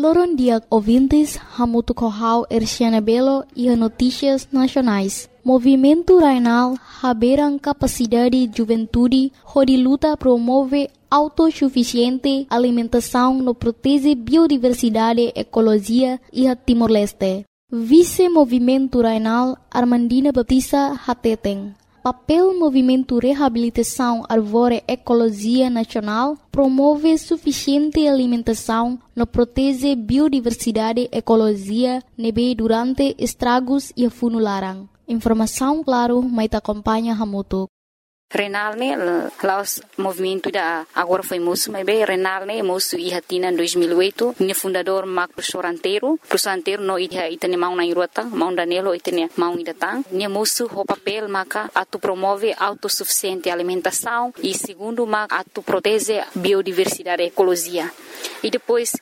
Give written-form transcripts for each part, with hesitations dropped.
Loron dia ouvintes, Hamutu Kohau Erciana Belo e a Notícias Nacionais. Movimento Rainal haberam capacidade de juventude, onde luta promove autossuficiente alimentação no protege biodiversidade, ecologia e a Timor-Leste. Vice-Movimento Rainal Armandina Batista Hateteng. Papel Movimento Reabilitação Arvore Ecologia Nacional promove suficiente alimentação no protege biodiversidade, ecologia, nebe durante estragos e funularan. Informação, claro, mas acompanha Hamutu. Renal ne laos movimento da agora foi moço, mas bem Renal ne moço e hatina em 2008, ne fundador Mac professor anteiro no itane mau na irota, mau Danilo itane mau idatang, ne moço o papel maca atu promove autossuficiente alimentação e segundo mac atu protege biodiversidade e ecologia. E depois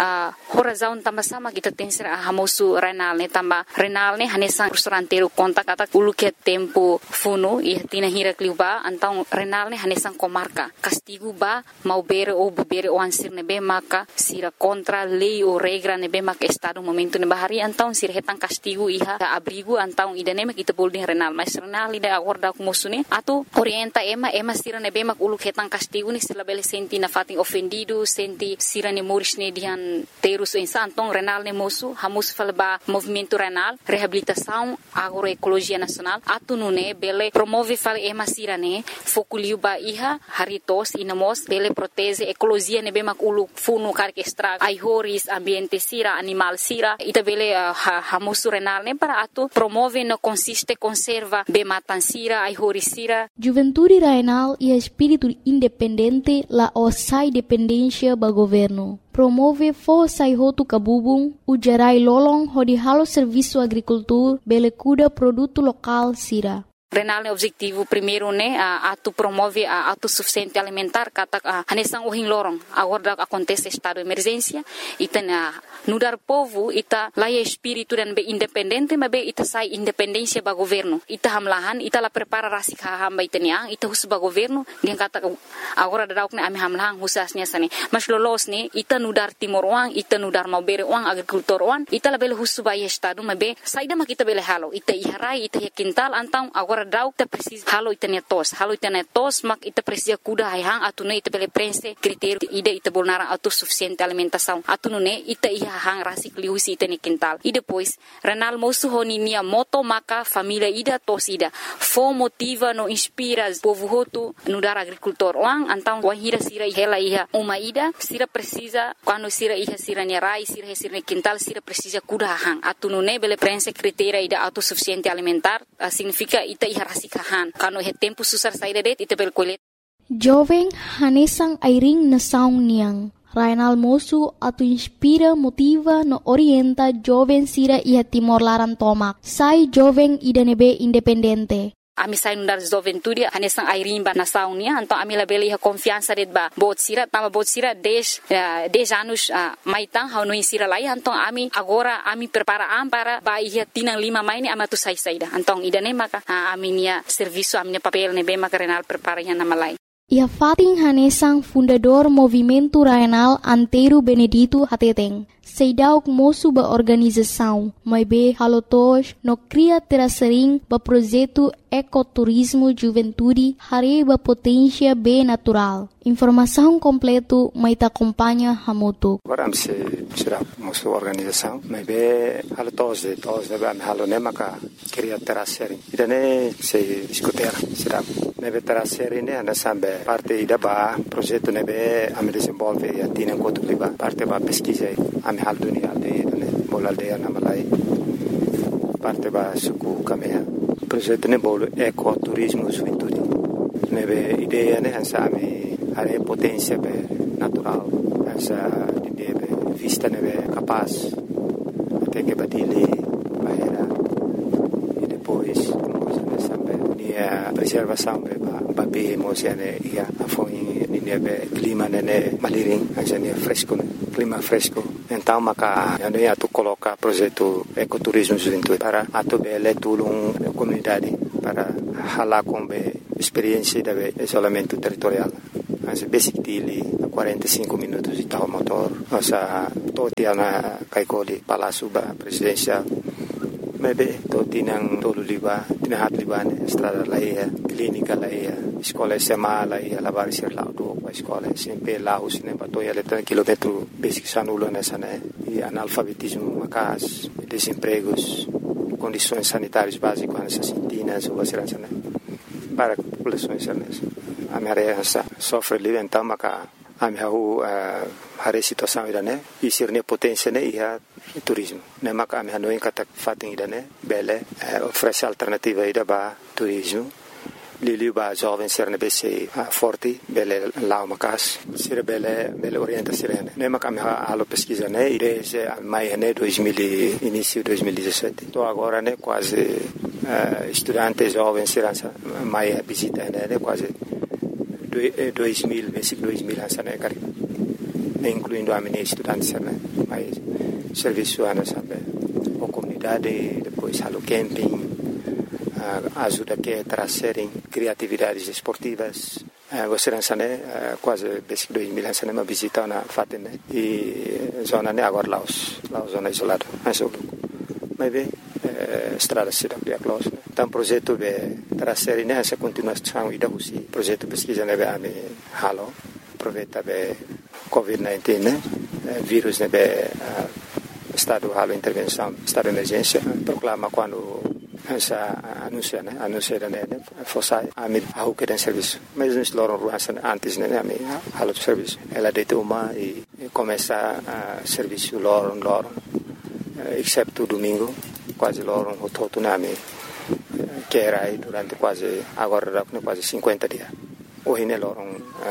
horazão também sama kita tem ser a moço Renal ne também Renal ne hanesan professor anteiro conta kata ulu que tempo funo e hatina hira kliuba então Renal ne hanesan comarca castigo ba mau bere ou bebere o ansir nebe maka sira contra lei ou regra nebe maka estado momento ne bahari então sira hetan castigo iha abrigo então idane kita boleh Renal mas Renal ida agora com moço ne atu orienta ema sira nebe maka ulu hetan castigo ni sila bele senti na fating ofendido senti sira ne moris ne dihan terus então Renal ne moço hamus falba movimento Renal reabilitação agroecologia nacional atu nune bele promove fal ema sira ne fokuliu ba iha haritos inamos bele protege ecologia ne bemak ulu funu karke extra aihoris ambiente sira animal sira ita bele hamusu Renal ne para atu promove no consiste conserva be matan sira aihoris sira. Juventude Rainal e espírito independente la osai dependência ba governo. Promove força e roto cabubung, o gerai lolong hodi halo serviço agricultura, bele cuida produto local sira. Renal ne objetivo primeiro ne atu promove a autossuficiente alimentar kata hanesang uhin lorong agora acontece estado de emergência ita nudar povo ita laia espírito dan be independente mas be ita sai independência ba governo ita hamlahan ita la prepara rasik hamba itania ita hus ba governo dia kata agora dauk ne ami hamlahan husasnya sane mas lolos ne ita nudar timor uang ita nudar mau bere uang agrikultor uang ita la bele hus ba estado mas be saida mak ita bele halo ita iharai ita quintal antang agora dauk ta precisa halo itania tos mak ita precisa kuda hang atune ita bele prense critério ida ita bolnara autossuficiente alimentação atune ita iha hang rasik liusi itani quintal e depois Renal moço honinia moto maka família ida tos ida fo motiva no inspira povo hotu no dar agricultor wang antang wahira sira hela iha uma ida sira precisa quando sira iha sira rai sira quintal sira precisa kuda hang atune bele prense critério ida autossuficiente alimentar significa ita iha rasik hang kano he tempo susar saída det ita bel kolet jovem hanesang airing na saung niang Rainal moço atu inspira, motiva, no orienta jovem sira iha Timor Laran tomak. Sai jovem ida nebe independente. Ami sai nundar juventude hanesang airin ba nasaun niya então ami labele iha confiança det ba bot sira 10 anos maitang hau no sira lai então ami agora ami prepara para ba iha tinang 5 mai ni amatu sai saida então ida ne maka ami nia serviço ami papel ne be maka Renal prepara iha namalai. Ia Fatin Hanesang, fundador Movimento Rainal Anteiro Benedito Hateteng. Seidauk moço ba organização, mas be halotos no cria terasering ba projeto ecoturismo juventude hare ba potência be natural. Informação completo mas ta acompanha Hamutu. Agora se será moço organização, mas be halotos de ba halone maka cria terasering. Idane se discutir será. Mas be terasering ne ana sambe parte ida ba projeto ne be am desenvolve e atina kotu liba parte ba pesquisa hal dunia aldeia bola aldeia namalai parte ba suku kamea projeto ne bolo ecoturismo juventude nebe ideia ne ansami are potência be natural essa ideia be vista nebe capaz até que badile baera e depois nessa be nia preservação be ba be emocione ia afoi nia be clima ne maliring asa nia fresco clima fresco. Então, maka eu atu coloca projeto ecoturismo juventude para atu bele tulung comunidade para hala com experiência de isolamento territorial. As basic dili 45 minutos de tal motor, nossa Toti na kaikoli Palácio Presidencial. Maybe toti nang tolo liba, tinahat liba ne estrada laia, clínica laia, escola SMA laia, lavar ser lá do a escola, sempre lá os ne batoia letra quilômetro basic sanulo nessa né, e analfabetismo macas, desempregos, condições sanitárias básicas nessas sintinas ou assim né. Para a população nessa. A minha área sofre livre então maca a minha a situação ida né, e ser ne potência né e a turismo. Ne maca a minha não encata fatem ida né, bele oferece alternativa ida ba turismo. Lili ba jovem ser ne bese forte bele lá uma casa ser bele orienta sirene. Ne maca a minha alo pesquisa né, desde maio né início 2017. Tô agora né quase estudantes jovens serança maio visita né quase 2000, basic 2000 hansana kari, incluindo a minha estudante né, mas serviço ana sabe, a comunidade depois halo camping, ajuda que trazerem criatividades esportivas, você né, quase basic 2000 hansana uma visita na fatem né, e zona né agora Laos zona isolada, mas bem estrada cidade de Laos. Então projeto be trazer nessa continuação e da usi projeto pesquisa né be halo aproveita be COVID-19 né vírus né be estado halo intervenção estado de emergência proclama quando essa anuncia né fossai a mim a que den serviço mas nós loram ruas antes né a mim halo serviço ela deita uma e começa a serviço loram exceto domingo quase loram o todo na mim que era aí durante quase 50 dias. Hoje ne loram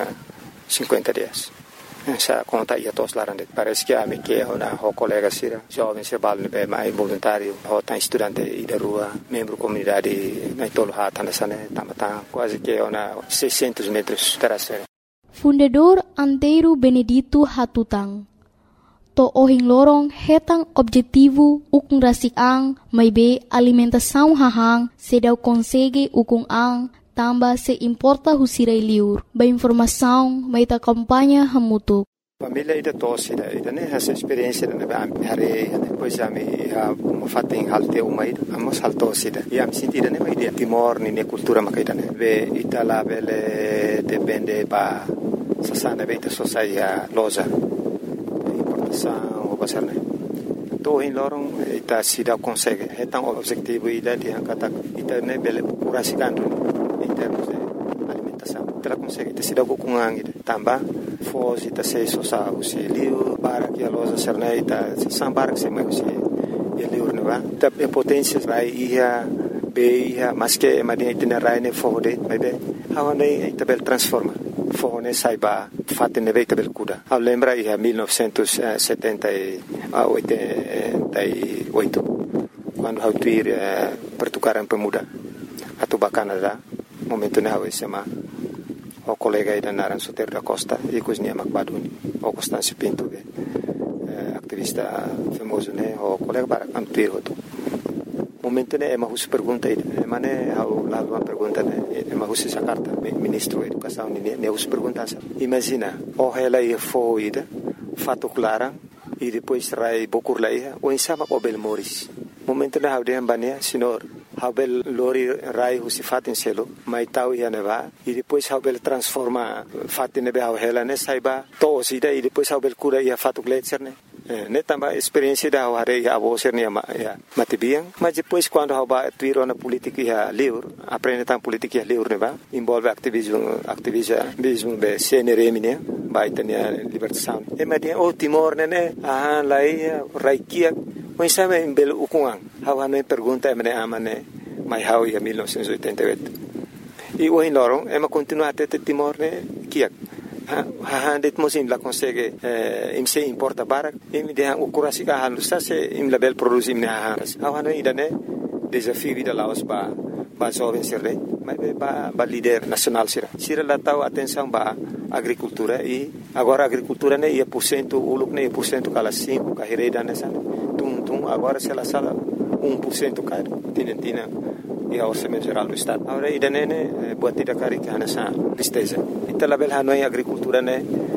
50 dias. Essa conta ia todos lá parece que a mim que é uma colega sira jovem se balne be mais voluntário ou tá estudante e da rua membro comunidade na tolo hata nessa né tamata quase que é uma 600 metros terasera. Fundador Antero Benedito Hatutang. To ohing lorong hetang objetivo ukung rasik ang may be alimentação hahang sedau consegue ukung ang tamba se importa husiray liur ba informação may ta kampanya hamutuk. Família ida tosse ida né essa experiência né hari depois a me fatem halte uma ida amos haltosse ida e am sentida né ida Timor ni cultura makaida né be itala bele depende ba sasana be ita sociedade loja o pasar né to em lorong ita sida consegue então objetivo ida de kata ita né bele curasikan em termos de alimentação ita consegue ita sida com ida tamba foz ita se sosa o se liu para que a loja serna ita sambar que se mais se liu né va ita potência vai ia be ia mas que madia ita rai né fode bebe hawane ita bel transforma fone saiba fatte ne veita bel kuda a lembra ia 1988 quando hau tuir pertukaran pemuda atau Canada momento ne hau SMA o colega ida naran Soter da Costa e cosnia Macbaduni o Constâncio Pinto activista famoso ne o colega para antuir hoto momento ne ema hus pergunta ida mane hau la uma pergunta ne ema hus essa carta ministro da educação ne hus pergunta imagina o ela ia foi ida fato clara e depois rai bokur laia o insama o bel moris momento ne hau de ambania senhor hau bel lori rai hus fatin selo mai tau ia neva e depois hau bel transforma fatin ne hau ela ne saiba to sida e depois hau bel cura ia fato gletser ne também experiência da hare a você ne matibiang mas depois quando haba tuiro na política ia livre aprende tam política ia livre ne ba envolve ativismo be CNRM ne ba itania libertação e madia o Timor ne lai raikia mas sabe em belo ukuang hawa ne pergunta me amane mai hau ia 1988 e o em lorong ema continua até Timor ne kiak det mosin la consegue im se importa barak im de o kurasika halu se im label produce im ne hawana idane desafio da Laos ba jovem sirre mas ba líder nacional sira la tau atenção ba agricultura e agora agricultura ne ia % uluk ne % kala 5 kahireda nessa tum agora se la sala 1% caro tina e a orçamento geral do estado agora idane ne buat tidak kari kana sa listeza ita label hanoi agricultura ne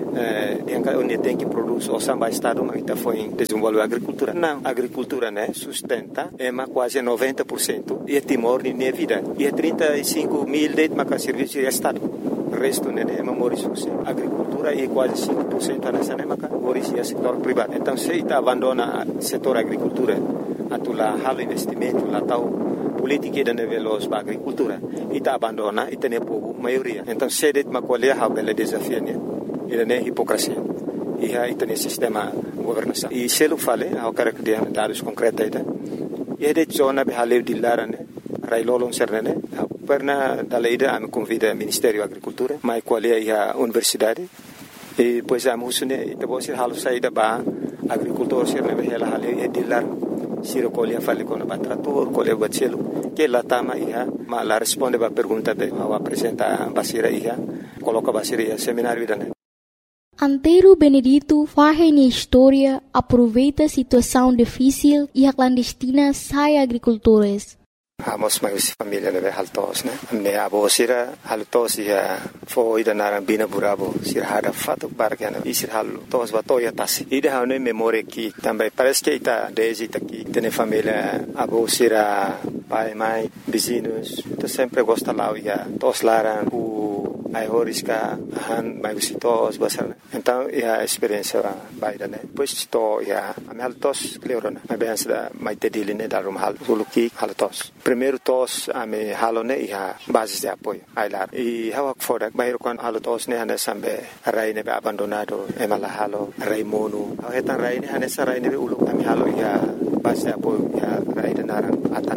onde tem que produzir o samba estado mas está foi desenvolver a agricultura não a agricultura né sustenta é quase 90% e é Timor nem vida e é 35 mil de mas serviço de estado o resto né é memorizoso a agricultura é quase 5% nessa né mas origem setor privado então se está abandona setor agricultura atula halo investimento lá tal política da nível da agricultura e está abandona e tem pouco maioria então se det macolher a bela desafio né ele é hipocrisia e aí tem sistema governação e se ele fala ao cara que tem dados concretos aí e é de zona be haleu de lara né railolong serne perna daleida am convida Ministério da Agricultura mai qual é a universidade e pois a musune te você halu saída ba agricultor serne be ela haleu é de lar siro colher fale com o trator colher bachelo que lá tama ia mas lá responde ba pergunta be ao apresenta basira ia coloca basira ia seminário da né. Antero Benedito faz na história, aproveita a situação difícil e a clandestina sai agricultores. Amos mais família né haltos né me abo sira haltos ya foi da narambina burabo sira hada fato bargana e sira haltos batoya tasi ida hane memória que também parece que está desde aqui tem família abo sira pai mãe vizinhos tu sempre gosta lá ya tos laran ai horiska han mai visitos basar então a experiência vai da né depois estou a haltos cleorona a bem da mai tedili né da rum hal suluki haltos primeiro tos a me halone a base de apoio ai lá e hawa fora mai quando haltos né ana sambe rai ne abandonado e mala halo rai mono a eta rai ne ana sa rai ne ulu a me halo a base de apoio a rai da naran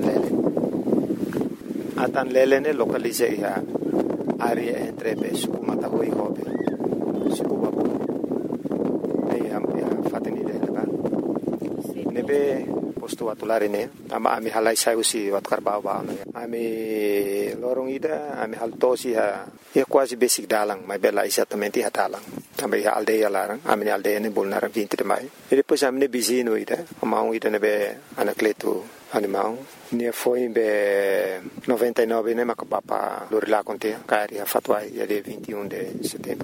atan lele ne localize a área entre Suku Matahui e Hobe, Suku Babu. Aí a fatini dele lá. Nebe posto atular ini, ami halai saiu si watkar bawa né. Ami lorong ida, ami halto si ha, quase basic dalang, mas bela exatamente ha dalang. Também a aldeia lá, ami aldeia ne bolnar 20 de maio. E depois ami ne bizino ida, amau ida nebe anacleto animal. Ne foi em 99 né macapapa Lorila contea cari a fatwa ia de 21 de setembro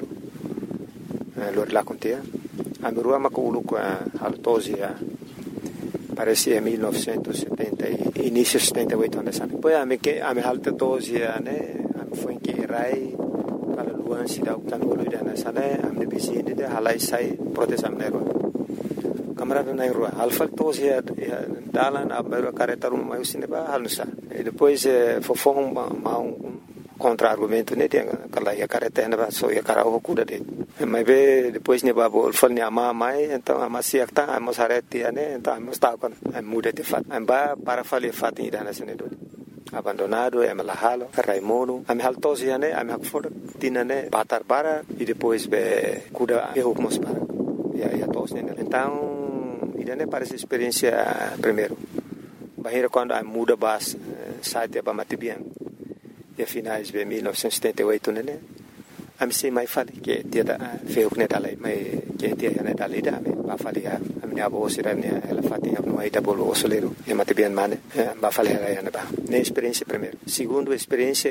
Lorila contea a mirua maculu com a haltosia parecia 1970 início 78 anos depois a me haltosia né foi em que rai para luan se dá o tanolo da nessa né a me bizine de halai sai proteção nero camarada na rua alfa tos ya dalan abero careta rum mai usine ba halusa e depois fofong contra argumento né tem aquela ya careta na so ya cara o cuda de mas be depois ne babo fal ne ama mai então ama siakta ama sareti né então ama sta con muda de fat amba para fale fat ida na sene do abandonado é malahalo raimono am haltos ya né am hakfor tinane batar bara e depois be cuda e hukmos para ya tos né então idane parece experiência primeiro bahira quando a muda bas site ba matibian e finais de 1978 né am sei mai fale que dia da feu né dalai mai que dia né dalai da ba fale a minha avó sira né ela fatinha no aí da bolo osoleiro e matibian mane ba fale ela né ba né experiência primeiro segundo experiência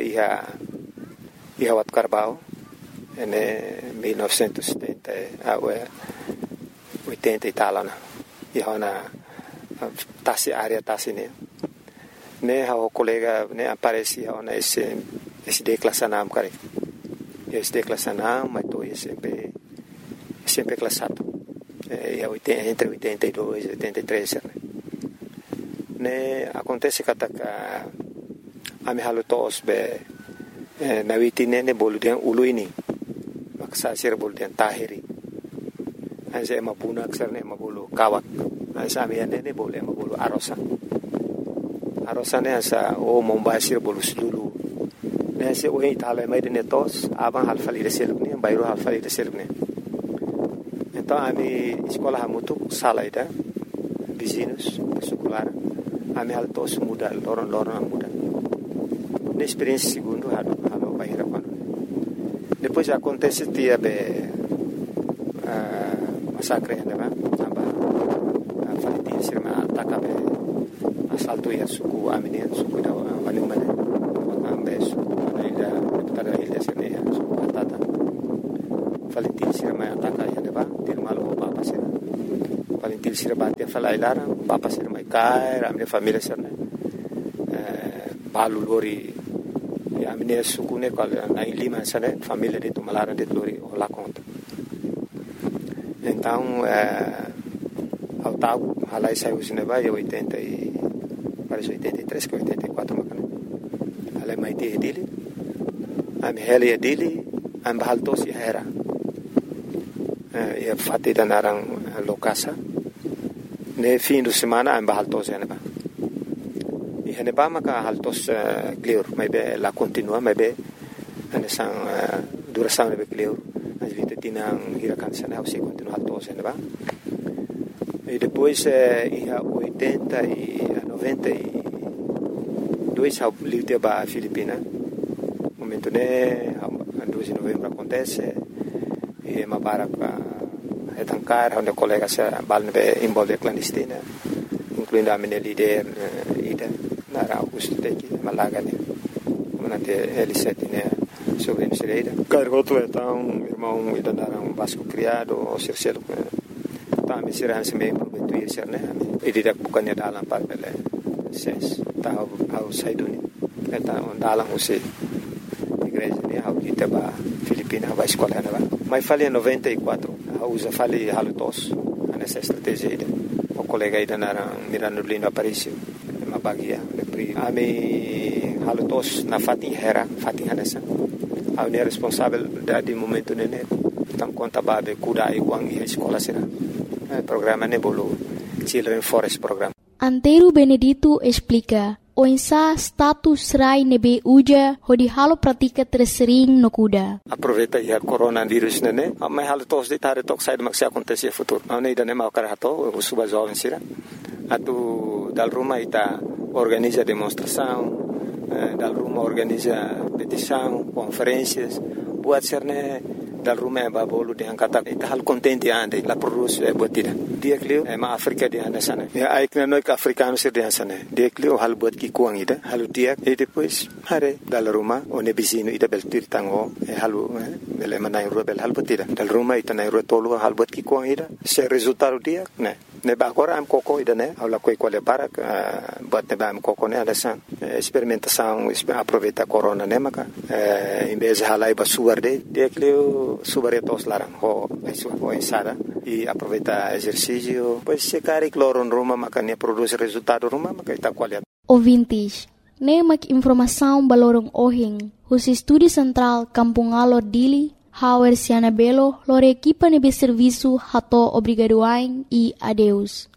ia wat carbao né 1970 a 80 e tal né e hona tasi área tasi né o colega né aparecia hona esse declassanam cara esse declassanam mas tô sempre classado entre 82 e 83 né acontece que a me halutos be na vitine ne boludian uluini maksa sir boludian tahiri anse mabuna aksarne mabulu kawak ansa miane ne boleh mabulu arosa ne ansa o mombasir bolu sulu ne se o itala mai de netos aban halfali de selukne bayro halfali de selukne então ami escola hamutu salaida vizinhos secular ami haltos muda loron muda ne experiência segundo halo bayra quando depois acontece dia massacre né aba falitin sirma atakabe asalto ya suku aminin suku da walimane ambe suku ida tada ilda sene suku atata Valentil sira mai ataka ya neba til malo papa sira Valentil sira batia falai lara papa sira mai kai ramne família sira balu lori ya mine sukune kal na lima sana família de Tumalara de lori ola conta então ao tal halai saiu neba ya 80 e parece 83 que 84 macana halai mai te dele am heli dele am bahaltos ya era ya fatida narang lokasa ne fim de semana am bahaltos ya neba e neba maka haltos clear mai be la continua mai be anesang duração ne be clear as vita tinang hirakan sana se continua haltos ya neba e depois ia 80 e 92 ao livre ba Filipina momento ne 2 de novembro acontece e uma barca etancar onde colegas se balne envolve clandestina incluindo a minha líder ida na Augusto Teki Malaga né manante L7 né sobre Nereida cargoto então irmão ida na Vasco criado o Circelo tá me será se me prometuir ser né e didak bukannya dalam parpele ses tahu au saiduni então dalam usi igreja né ao kita ba Filipina vai escola né mas falei 94 usa falei halutos nessa estratégia ida o colega ida na Mirano Lindo Aparício uma bagia a me halutos na fatin hanessa a ne responsável de momento né então conta babe cuida e quang e escola será programa ne bolo Children Forest Program. Antero Benedito explica o insa status rai nebe uja hodi halo pratika tersering no kuda. Aproveita ya coronavírus né, mas halo tos de tare tok sai maksi acontecer futuro. Não ida ne mau karato, o suba jovem sira. Atu dal Roma ita organiza demonstração, dal Roma organiza petição, conferências, buat serne dal Roma ba bolu de angkata ita hal contente ande la produz botida. Dia klio ma Afrika de anda sana. Ya aikna no ka africano sir de sana. Dia klio hal bot ki kuang ida, hal dia e depois hare dal Roma one bisino ida beltir tango halu bele manai robel hal botida. Dal Roma ita nai rotolo hal bot ki kuang ida. Se resultado dia ne ba agora am coco ida ne aula coi quale para bot ne ba am coco ne alasan experimentação aproveita corona ne maka em vez halai ba suarde dia klio subaretos larang ho ensada e aproveita exercício pois se cari cloro em Roma maka ne produz resultado Roma maka ita qualidade. Ouvintes, nemak informação balorong ohing hus estúdio central Kampung Alor Dili Hauer Siana Belo lore equipa nebe serviço hato obrigadoain e adeus.